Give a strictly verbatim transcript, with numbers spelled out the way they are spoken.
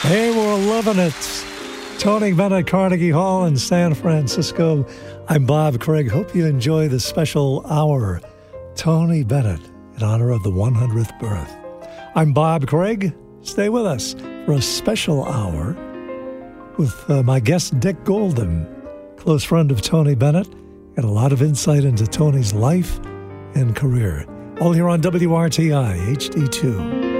Hey, we're loving it. Tony Bennett, Carnegie Hall in San Francisco. I'm Bob Craig. Hope you enjoy the special hour. Tony Bennett in honor of the one hundredth birth. I'm Bob Craig. Stay with us for a special hour with uh, my guest, Dick Golden, close friend of Tony Bennett, and a lot of insight into Tony's life and career. All here on W R T I H D two.